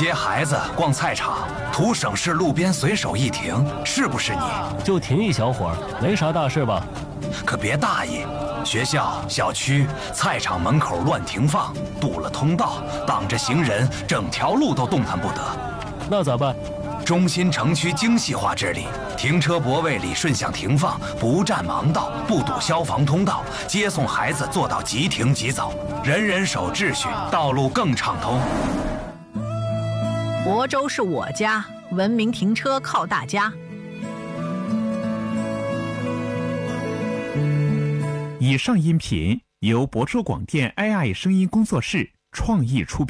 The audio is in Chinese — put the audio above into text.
接孩子逛菜场，图省事路边随手一停，是不是你？ 就停一小会儿，没啥大事吧？ 可别大意，学校、小区、菜场门口乱停放，堵了通道，挡着行人，整条路都动弹不得。 那咋办？ 中心城区精细化治理，停车泊位里顺向停放，不占盲道，不堵消防通道，接送孩子做到即停即走，人人守秩序，道路更畅通。 亳州是我家，文明停车靠大家。 以上音频由亳州广电 AI 声音工作室创意出品。